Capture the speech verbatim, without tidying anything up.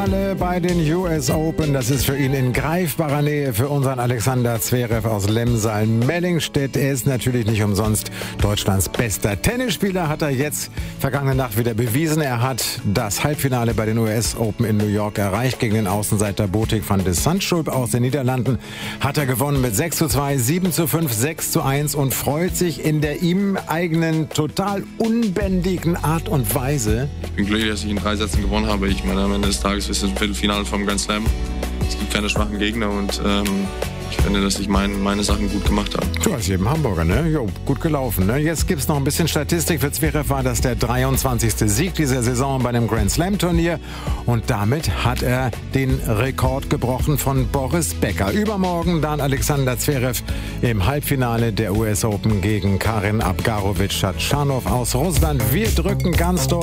Halbfinale bei den U S Open. Das ist für ihn in greifbarer Nähe für unseren Alexander Zverev aus Lemsal-Mellingstedt. Er ist natürlich nicht umsonst Deutschlands bester Tennisspieler, hat er jetzt vergangene Nacht wieder bewiesen. Er hat das Halbfinale bei den U S Open in New York erreicht. Gegen den Außenseiter Botic van de Zandschulp aus den Niederlanden hat er gewonnen mit sechs zu zwei, sieben zu fünf, sechs zu eins und freut sich in der ihm eigenen, total unbändigen Art und Weise. Ich bin glücklich, dass ich in drei Sätzen gewonnen habe. Ich meine, am Ende des Tages ist es ein Viertelfinale vom Grand Slam. Es gibt keine schwachen Gegner und ähm, ich finde, dass ich mein, meine Sachen gut gemacht habe. Du als eben Hamburger, ne? Jo, gut gelaufen, ne? Jetzt gibt's noch ein bisschen Statistik. Für Zverev war das der dreiundzwanzigste Sieg dieser Saison bei einem Grand Slam Turnier. Und damit hat er den Rekord gebrochen von Boris Becker. Übermorgen dann Alexander Zverev im Halbfinale der U S Open gegen Karin Abgarovic-Tschatschanow aus Russland. Wir drücken ganz doll